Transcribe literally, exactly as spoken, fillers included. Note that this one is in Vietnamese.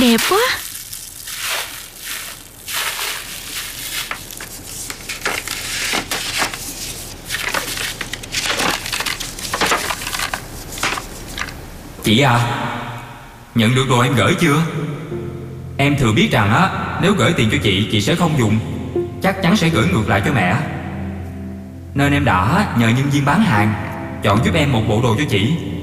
đẹp quá. Chị à, nhận được đồ em gửi chưa? Em thừa biết rằng á, nếu gửi tiền cho chị, chị sẽ không dùng, chắc chắn sẽ gửi ngược lại cho mẹ. Nên em đã nhờ nhân viên bán hàng chọn giúp em một bộ đồ cho chị.